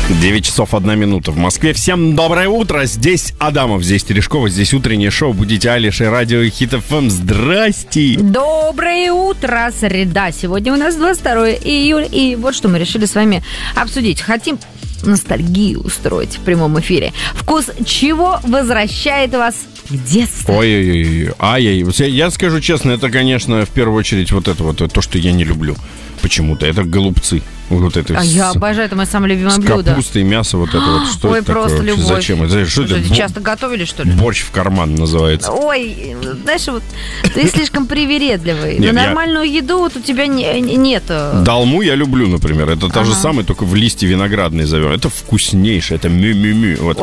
9 часов 1 минута в Москве. Всем доброе утро. Здесь Адамов, здесь Терешкова, здесь утреннее шоу «Будите Алиш» и радио Хит ФМ. Здрасте. Доброе утро, среда. Сегодня у нас 22 июля. И вот что мы решили с вами обсудить. Хотим ностальгию устроить в прямом эфире. Вкус чего возвращает вас к детству? Ой-ой-ой. Я скажу честно, это, конечно, в первую очередь вот это вот то, что я не люблю почему-то. Это голубцы. Вот это я обожаю, это мое самое любимое блюдо. С капустой, мясо, вот это вот. Что Ой, это просто такое? любовь. Зачем? Это, что это? Часто готовили, что ли? Борщ в карман называется. Ой, знаешь, вот ты слишком привередливый. Нет, На нормальную еду вот у тебя нет. Долму я люблю, например. Это та же самая, только в листе виноградной зовем. Это вкуснейшее, это мю-мю-мю. Вот.